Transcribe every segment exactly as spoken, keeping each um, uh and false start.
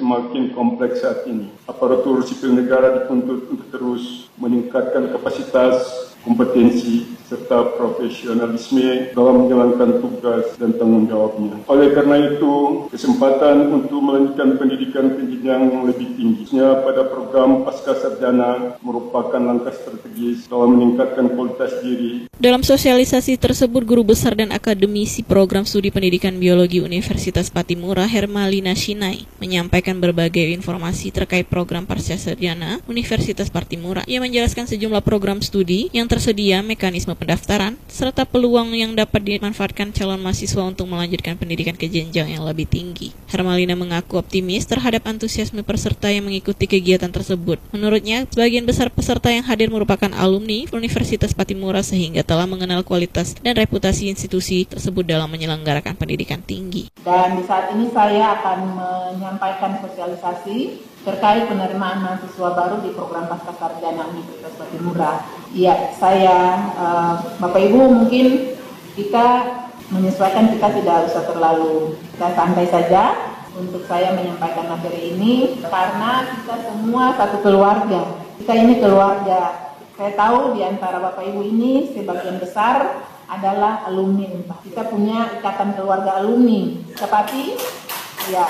semakin kompleks saat ini. Aparatur sipil negara dituntut untuk terus meningkatkan kapasitas, kompetensi, serta profesionalisme dalam menjalankan tugas dan tanggung jawabnya. Oleh karena itu, kesempatan untuk melanjutkan pendidikan pendidikan yang lebih tinggi, khususnya pada program Pasca Sarjana, merupakan langkah strategis dalam meningkatkan kualitas diri. Dalam sosialisasi tersebut, Guru Besar dan Akademisi Program Studi Pendidikan Biologi Universitas Patimura, Hermalina Shinai, menyampaikan berbagai informasi terkait program Pasca Sarjana Universitas Patimura. Ia menjelaskan sejumlah program studi yang tersedia, mekanisme pendaftaran, serta peluang yang dapat dimanfaatkan calon mahasiswa untuk melanjutkan pendidikan ke jenjang yang lebih tinggi. Hermalina mengaku optimis terhadap antusiasme peserta yang mengikuti kegiatan tersebut. Menurutnya, sebagian besar peserta yang hadir merupakan alumni Universitas Patimura sehingga telah mengenal kualitas dan reputasi institusi tersebut dalam menyelenggarakan pendidikan tinggi. Dan di saat ini saya akan menyampaikan sosialisasi terkait penerimaan mahasiswa baru di program Pasca Sarjana Universitas Patimura. Ya, saya, uh, Bapak Ibu, mungkin kita menyesuaikan, kita tidak usah terlalu kita santai saja untuk saya menyampaikan materi ini, karena kita semua satu keluarga. Kita ini keluarga. Saya tahu di antara Bapak Ibu ini sebagian besar adalah alumni Unpad. Kita punya ikatan keluarga alumni. Seperti, ya,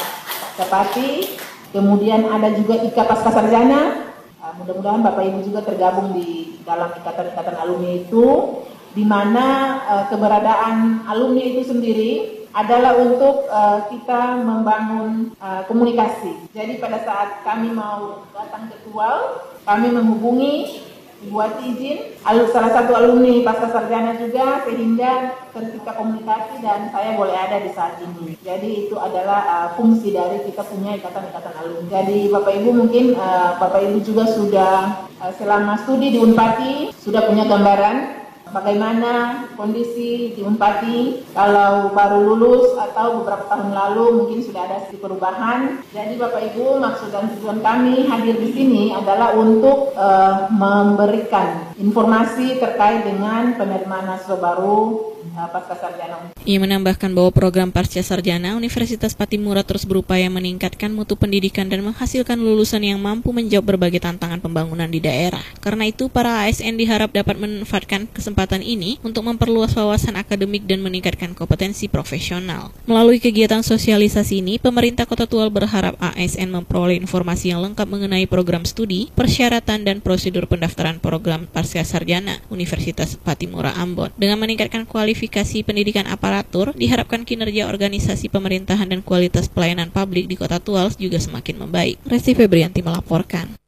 seperti kemudian ada juga I K A Pasca Sarjana. Uh, mudah-mudahan Bapak Ibu juga tergabung di dalam ikatan-ikatan alumni itu, di mana uh, keberadaan alumni itu sendiri adalah untuk uh, kita membangun uh, komunikasi. Jadi pada saat kami mau datang ke Tual, kami menghubungi, dibuat izin, salah satu alumni Pasca Sarjana juga, sehingga tercipta komunikasi dan saya boleh ada di saat ini. Jadi itu adalah uh, fungsi dari kita punya ikatan-ikatan alumni. Jadi Bapak Ibu mungkin uh, Bapak Ibu juga sudah uh, selama studi di Unpati sudah punya gambaran bagaimana kondisi di Unpati kalau baru lulus atau beberapa tahun lalu mungkin sudah ada sedikit perubahan. Jadi Bapak Ibu, maksud dan tujuan kami hadir di sini adalah untuk uh, memberikan informasi terkait dengan penerimaan mahasiswa baru uh, Pasca Sarjana. Ia menambahkan bahwa program Pasca Sarjana Universitas Patimura terus berupaya meningkatkan mutu pendidikan dan menghasilkan lulusan yang mampu menjawab berbagai tantangan pembangunan di daerah. Karena itu, para A S N diharap dapat memanfaatkan kesempatan ini untuk memperluas wawasan akademik dan meningkatkan kompetensi profesional. Melalui kegiatan sosialisasi ini, pemerintah Kota Tual berharap A S N memperoleh informasi yang lengkap mengenai program studi, persyaratan, dan prosedur pendaftaran program Pasca Sarjana Universitas Patimura Ambon. Dengan meningkatkan kualifikasi pendidikan aparatur, diharapkan kinerja organisasi pemerintahan dan kualitas pelayanan publik di Kota Tual juga semakin membaik. Resti Febrianti melaporkan.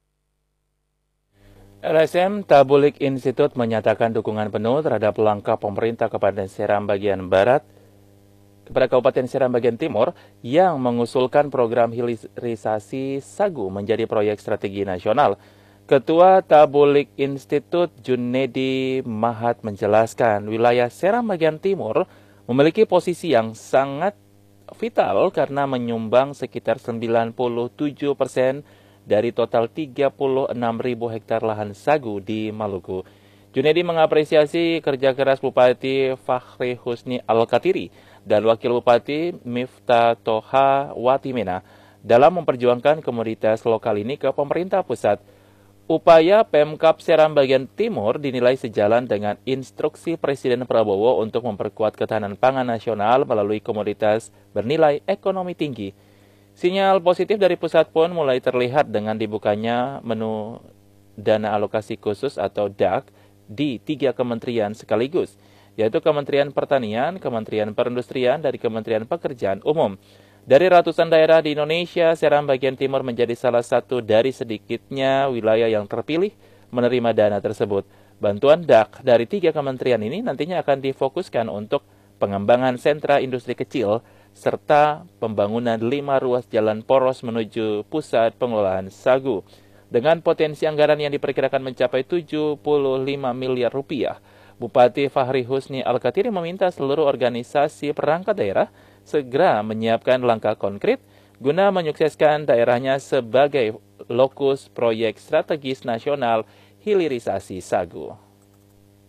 L S M Tabulik Institute menyatakan dukungan penuh terhadap langkah pemerintah Kabupaten Seram bagian Barat kepada Kabupaten Seram bagian Timur yang mengusulkan program hilirisasi sagu menjadi proyek strategi nasional. Ketua Tabulik Institute Junedi Mahat menjelaskan wilayah Seram bagian Timur memiliki posisi yang sangat vital karena menyumbang sekitar sembilan puluh tujuh persen dari total tiga puluh enam ribu hektar lahan sagu di Maluku. Junedi mengapresiasi kerja keras Bupati Fakhri Husni Al-Katiri dan Wakil Bupati Miftah Toha Watimena dalam memperjuangkan komoditas lokal ini ke pemerintah pusat. Upaya Pemkab Seram bagian Timur dinilai sejalan dengan instruksi Presiden Prabowo untuk memperkuat ketahanan pangan nasional melalui komoditas bernilai ekonomi tinggi. Sinyal positif dari pusat pun mulai terlihat dengan dibukanya menu dana alokasi khusus atau D A K di tiga kementerian sekaligus, yaitu Kementerian Pertanian, Kementerian Perindustrian, dan Kementerian Pekerjaan Umum. Dari ratusan daerah di Indonesia, Seram bagian Timur menjadi salah satu dari sedikitnya wilayah yang terpilih menerima dana tersebut. Bantuan D A K dari tiga kementerian ini nantinya akan difokuskan untuk pengembangan sentra industri kecil, serta pembangunan lima ruas jalan poros menuju pusat pengelolaan sagu. Dengan potensi anggaran yang diperkirakan mencapai tujuh puluh lima miliar rupiah, Bupati Fakhri Husni Al-Katiri meminta seluruh organisasi perangkat daerah segera menyiapkan langkah konkret guna menyukseskan daerahnya sebagai lokus proyek strategis nasional hilirisasi sagu.